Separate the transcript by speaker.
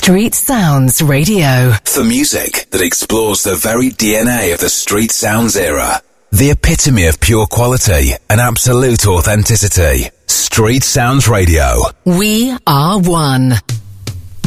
Speaker 1: Street Sounds Radio.
Speaker 2: For music that explores the very DNA of the Street Sounds era. The epitome of pure quality and absolute authenticity. Street Sounds Radio.
Speaker 1: We are one.